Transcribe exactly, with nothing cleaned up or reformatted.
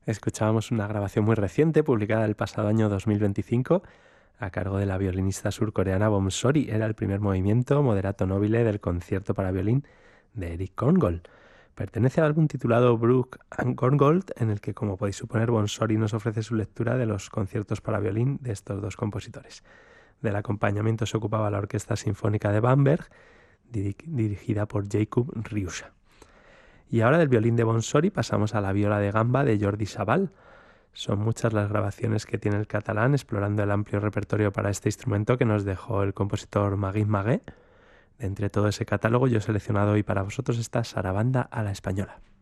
Escuchábamos una grabación muy reciente, publicada el pasado año dos mil veinticinco, a cargo de la violinista surcoreana Bomsori. Era el primer movimiento moderato nobile del concierto para violín de Eric Korngold. Pertenece al álbum titulado Brook and Korngold, en el que, como podéis suponer, Bomsori nos ofrece su lectura de los conciertos para violín de estos dos compositores. Del acompañamiento se ocupaba la Orquesta Sinfónica de Bamberg, dirigida por Jakub Riusha. Y ahora del violín de Bomsori pasamos a la viola de gamba de Jordi Sabal. Son muchas las grabaciones que tiene el catalán explorando el amplio repertorio para este instrumento que nos dejó el compositor Maguette Magué. De entre todo ese catálogo yo he seleccionado hoy para vosotros esta sarabanda a la española.